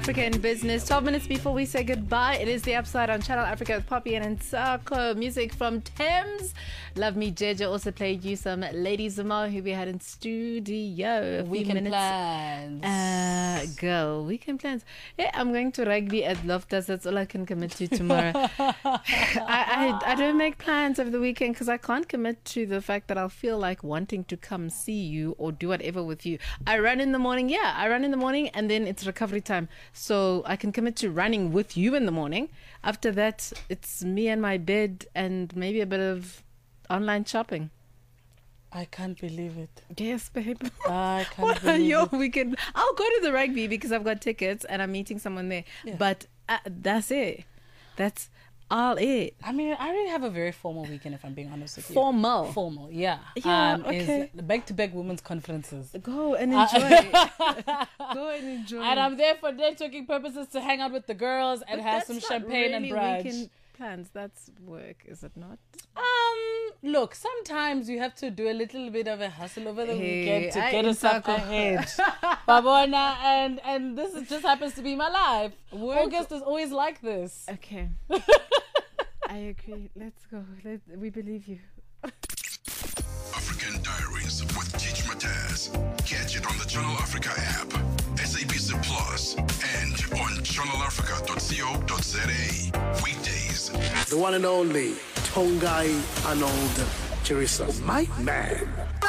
Africa in Business. 12 minutes before we say goodbye, it is The Upside on Channel Africa with Poppy and Nsako. Music from Thames. Love Me Jeje also played you some Lady Zuma, who we had in studio. Weekend plans. Girl, weekend plans. Yeah, I'm going to rugby at Loftus. That's all I can commit to tomorrow. I don't make plans over the weekend because I can't commit to the fact that I'll feel like wanting to come see you or do whatever with you. I run in the morning, and then it's recovery time. So I can commit to running with you in the morning. After that, it's me and my bed and maybe a bit of online shopping. I can't believe it. Yes, babe. I can't What are believe your it. weekend? I'll go to the rugby because I've got tickets and I'm meeting someone there. Yeah. But that's it. That's all it. I mean, I really have a very formal weekend, if I'm being honest with you. Formal, yeah. Yeah, okay. Is back-to-back women's conferences. Go and enjoy. Go and enjoy. And I'm there for networking purposes to hang out with the girls and But have that's some not champagne and really brunch. weekend plans. That's work, is it not? Look, sometimes you have to do a little bit of a hustle over the Hey, weekend to I get us up Nsako. ahead. Babona, and this just happens to be my life. Work- August is always like this. Okay. I agree. Let's go. We believe you. African Diaries with Teach Mataz. Catch it on the Channel Africa app, SABC Plus, and on channelafrica.co.za. Weekdays. The one and only Tongai Arnold Chirisa. My man.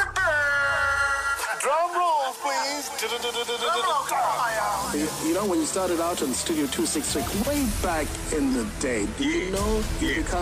Drum rolls, please. You know, when you started out on Studio 266, way back in the day, did you know you become